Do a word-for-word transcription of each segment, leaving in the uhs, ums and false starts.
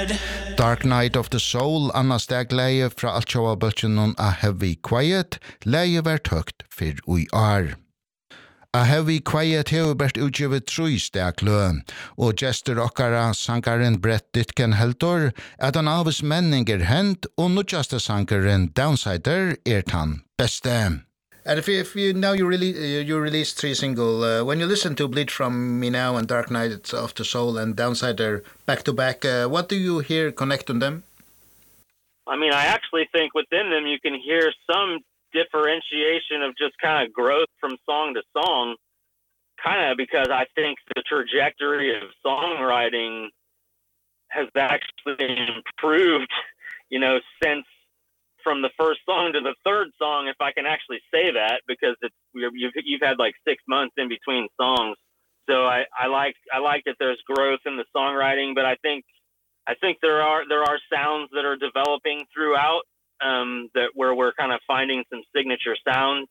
Dark Night of the Soul, Anna steg leie fra Altjova Bøltjennon A Heavy Quiet, leie var tøkt for ui ar. A Heavy Quiet hever bært utgivet troi steg lø, og gestur okkara sangaren Brett Ditken heldur at han avvis menninger hent, og nudjaste sangaren Downsider er tan beste. And if you, if you now you really uh, you released three single uh, when you listen to Bleed From Me Now and Dark Night of the Soul and Downsider back to back, uh, what do you hear connect on them? I mean, I actually think within them you can hear some differentiation of just kind of growth from song to song, kind of because I think the trajectory of songwriting has actually improved, you know, since from the first song to the third song, if I can actually say that, because it's you've you've had like six months in between songs. So I, I like I like that there's growth in the songwriting, but I think I think there are there are sounds that are developing throughout um, that where we're kind of finding some signature sounds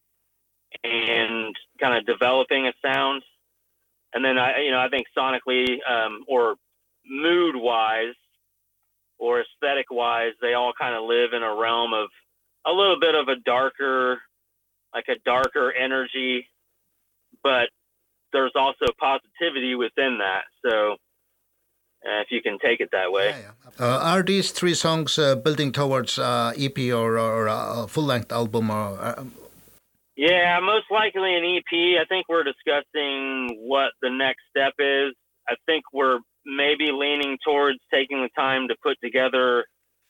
and kind of developing a sound. And then I you know I think sonically um, or mood wise, or aesthetic-wise, they all kind of live in a realm of a little bit of a darker, like a darker energy, but there's also positivity within that. So, uh, if you can take it that way. Yeah, yeah. Uh, are these three songs uh, building towards uh, E P or, or a full-length album? Or uh, Yeah, most likely an E P. I think we're discussing what the next step is. I think we're maybe leaning towards taking the time to put together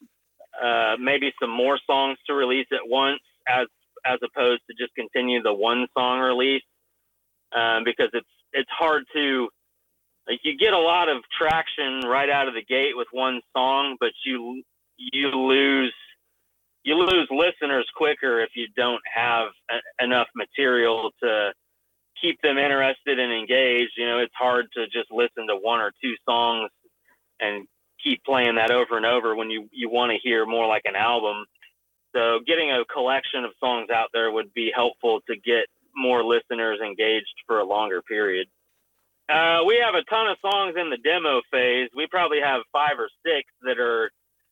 uh, maybe some more songs to release at once, as as opposed to just continue the one song release, um, because it's it's hard to like you get a lot of traction right out of the gate with one song, but you you lose you lose listeners quicker if you don't have a, enough material to keep them interested and engaged. You know, it's hard to just listen to one or two songs and keep playing that over and over when you, you want to hear more like an album. So getting a collection of songs out there would be helpful to get more listeners engaged for a longer period. Uh, we have a ton of songs in the demo phase. We probably have five or six that are,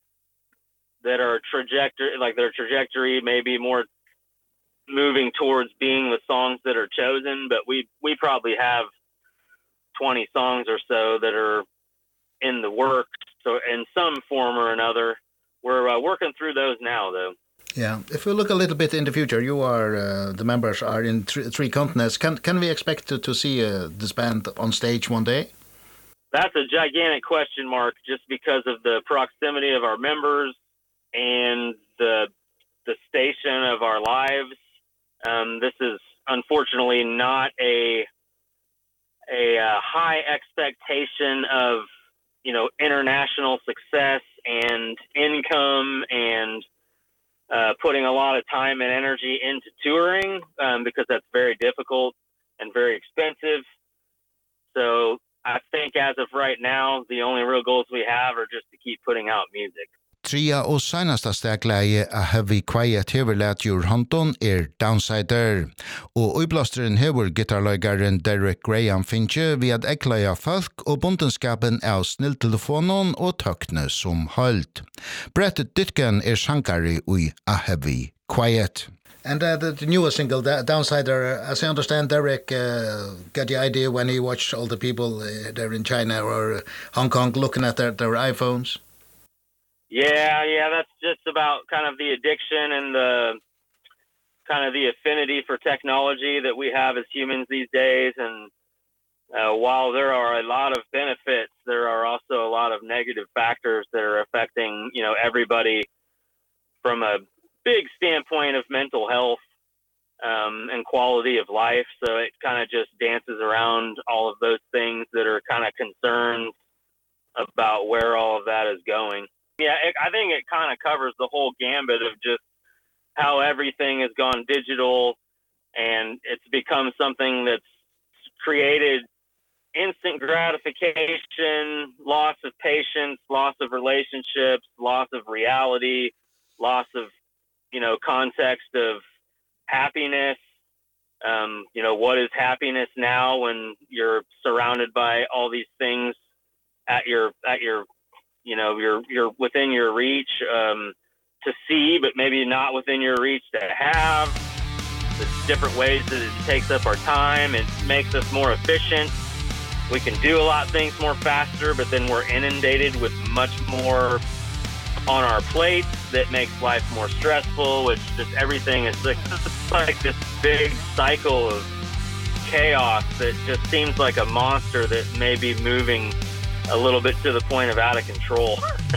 that are trajectory, like their trajectory maybe more moving towards being the songs that are chosen, but we we probably have twenty songs or so that are in the works, so in some form or another. We're uh, working through those now, though. Yeah, if we look a little bit in the future, you are uh, the members are in th- three continents. Can can we expect to, to see uh, this band on stage one day? That's a gigantic question mark, just because of the proximity of our members and the the station of our lives. Um, this is unfortunately not a a uh, high expectation of, you know, international success and income and uh, putting a lot of time and energy into touring, um, because that's very difficult and very expensive. So I think as of right now, the only real goals we have are just to keep putting out music. Tria og seinasta stegleie A Heavy Quiet hever let ur Hanton er Downsider, og uiblasteren hever gitarløygaren Derek Graham Finche vi at ekleia folk og bondenskapen av snilltelefonen og tøkne som holdt. Brett Ditken er sankari ui A Heavy Quiet. And uh, the, the newest single, Downsider, as I understand, Derek uh, got the idea when he watched all the people uh, there in China or Hong Kong looking at their, their iPhones. Yeah, yeah, that's just about kind of the addiction and the kind of the affinity for technology that we have as humans these days. And uh, while there are a lot of benefits, there are also a lot of negative factors that are affecting, you know, everybody from a big standpoint of mental health um, and quality of life. So it kind of just dances around all of those things that are kind of concerns about where all of that is going. Yeah, it, I think it kind of covers the whole gambit of just how everything has gone digital, and it's become something that's created instant gratification, loss of patience, loss of relationships, loss of reality, loss of, you know, context of happiness. Um, you know, what is happiness now when you're surrounded by all these things at your at your you know, you're you're within your reach um, to see, but maybe not within your reach to have. There's different ways that it takes up our time. It makes us more efficient. We can do a lot of things more faster, but then we're inundated with much more on our plates that makes life more stressful, which just everything is like, it's like this big cycle of chaos that just seems like a monster that may be moving a little bit to the point of out of control.